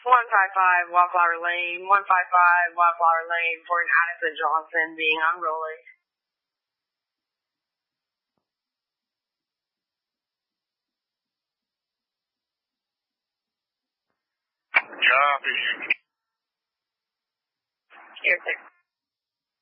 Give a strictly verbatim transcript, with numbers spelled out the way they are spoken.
one five five Wildflower Lane, one five five Wildflower Lane for an Addison Johnson being unruly. Copy. Here, sir.